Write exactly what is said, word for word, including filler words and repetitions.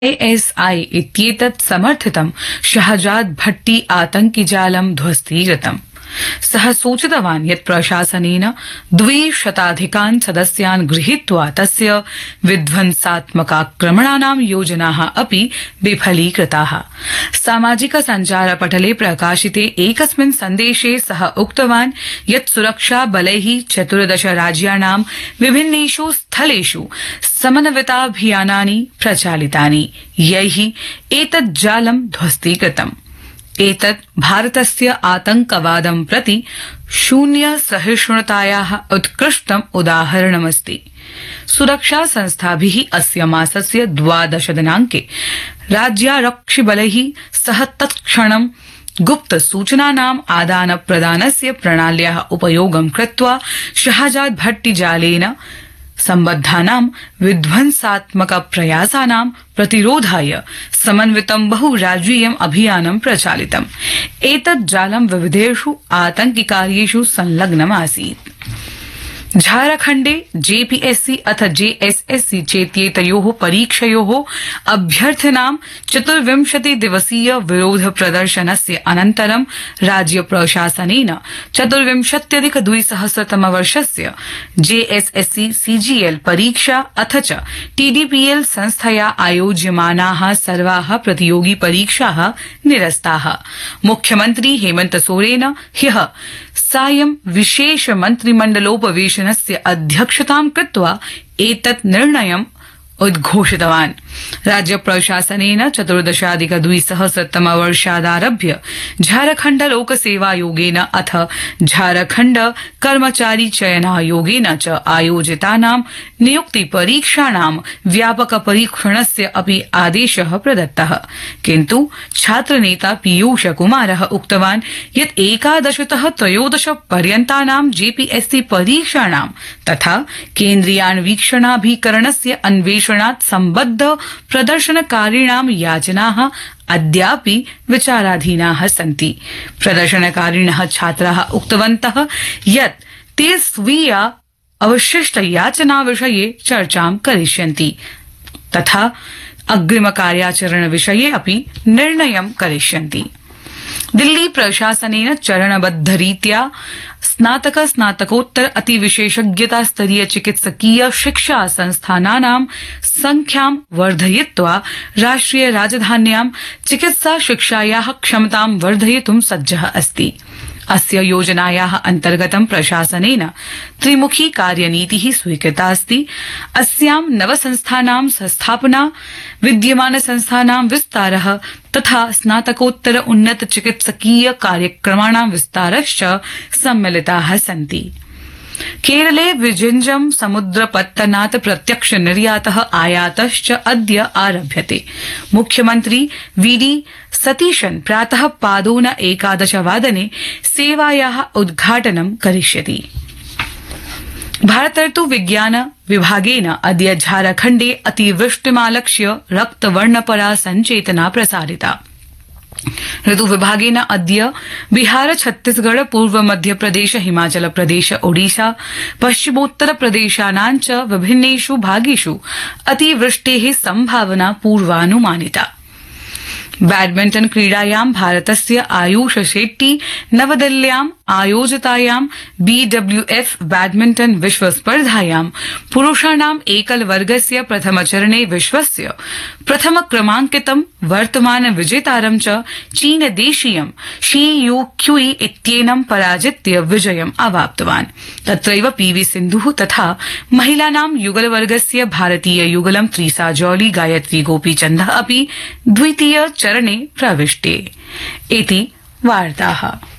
ISI इत्येतत् समर्थितं शहजाद भट्टी आतंकिजालं ध्वस्तीकृतम्। सः सूचितवान् यत् प्रशासनेन द्विशताधिकान् सदस्यान् गृहीत्वा तस्य विध्वंसात्मकाक्रमणानां योजनाः अपि विफलीकृताः। सामाजिक सञ्चार पटले प्रकाशिते एकस्मिन् सन्देशे सः उक्तवान् यत् सुरक्षा बलैः चतुर्दश राज्याणां विभिन्नेषु स्थलेषु समन्विताभियानानि प्रचालितानि, यैः एतत् जालं ध्वस्तीकृतम्। एतत् भारतस्य आतंकवादं प्रति शून्य सहिष्णुतायाः उत्कृष्टम् उदाहरणमस्ति। सुरक्षा संस्थाभिः अस्य मासस्य द्वादश दिनाङ्के राज्यारक्षिबलैः सह तत्क्षणं गुप्त सूचनानाम् आदान प्रदानस्य प्रणाल्याः उपयोगं कृत्वा शहजाद भट्टी जालेन सम्बद्धानां विध्वंसात्मक प्रयासानां प्रतिरोधाय समन्वितं बहुराज्यीयम् अभियानं प्रचालितम्। एतत् जालं विविधेषु आतंकिकार्येषु संलग्नमासीत्। झारखण्डे जेपीएससी अथ जेएसएससी चेत्येतयोः परीक्षयोः अभ्यर्थिनां चतुर्विंशति दिवसीय विरोध प्रदर्शनस्य अनन्तरं राज्य प्रशासनेन चतुर्विंशत्यधिक द्विसहस्रतम वर्षस्य जेएसएससी सीजीएल परीक्षा अथ च टीडीपीएल संस्थया आयोज्यमानाः सर्वाः प्रतियोगी परीक्षाः निरस्ताः। मुख्यमन्त्री हेमन्त सोरेन ह्यः सायं विशेष मन्त्रिमण्डलोपवेशनस्य अध्यक्षतां कृत्वा एतत् निर्णयम् उद्घोषितवान्। राज्य प्रशासनेन चतुर्दशाधिक द्विसहस्रतम वर्षादारभ्य झारखण्ड लोकसेवायोगेन अथ झारखण्ड कर्मचारी चयनायोगेन च आयोजितानां नियुक्ति परीक्षाणां व्यापक परीक्षणस्य अपि आदेशः प्रदत्तः। किन्तु छात्रनेता पीयूष कुमारः उक्तवान् यत् एकादशतः त्रयोदश पर्यन्तानां जेपीएससी परीक्षाणां तथा केन्द्रीयान्वीक्षणाभिकरणस्य अन्वेषणात् सम्बद्ध प्रदर्शनकारिणां याचनाः अद्यापि विचाराधीनाः सन्ति। प्रदर्शनकारिणः छात्राः उक्तवन्तः यत् ते स्वीया अवशिष्ट याचना विषये चर्चां करिष्यन्ति तथा अग्रिम कार्याचरण विषये अपि निर्णयं करिष्यन्ति। दिल्ली प्रशासनेन चरणबद्धरीत्या स्नातक स्नातकोत्तर अतिविशेषज्ञता स्तरीय चिकित्सकीय शिक्षा संस्थानानां संख्यां वर्धयित्वा राष्ट्रिय राजधान्यां चिकित्सा शिक्षायाः क्षमतां वर्धयितुं सज्जः अस्ति। अस्य योजनायाः अन्तर्गतं प्रशासनेन त्रिमुखी कार्यनीतिः स्वीकृता अस्ति। अस्यां नवसंस्थानां संस्थापना, विद्यमान संस्थानां विस्तारः तथा स्नातकोत्तर उन्नत चिकित्सकीय कार्यक्रमाणां विस्तारश्च सम्मिलिताः सन्ति। केरले विजिञ्जम समुद्रपत्तनात् प्रत्यक्ष निर्यातः आयातश्च अद्य आरभ्यते। मुख्यमन्त्री वीडी सतीशन् प्रातः पादोन एकादश वादने सेवायाः उद्घाटनं करिष्यति। भारतर्तु विज्ञान विभागेन अद्य झारखण्डे अतिवृष्टिमालक्ष्य रक्तवर्णपरा सञ्चेतना प्रसारिता। ऋतु विभागेन अद्य बिहार, छत्तीसगढ़, पूर्व मध्यप्रदेश, हिमाचल प्रदेश, ओडिशा, पश्चिमोत्तर प्रदेशानां च विभिन्नेषु भागेषु अतिवृष्टेः संभावना पूर्वानुमानिता। बैडमिंटन क्रीडायां भारतस्य आयुष शेट्टी नवदिल्ल्यां आयोजितायां बीडब्ल्यूएफ बैडमिंटन विश्व स्पर्धायां पुरुषाणां एकल वर्गस्य प्रथमचरणे विश्वस्य प्रथम क्रमांकितं वर्तमान विजेतारं च चीन देशीयं शी यू क्यूई इत्येनं पराजित्य विजयम् अवाप्तवान्। तत्रैव पीवी सिन्धुः तथा महिलानां युगलवर्गस्य भारतीय युगलं त्रीसा जॉली, गायत्री गोपीचन्दः अपि द्वितीय चरणे प्रविष्टे। इति वार्ताः।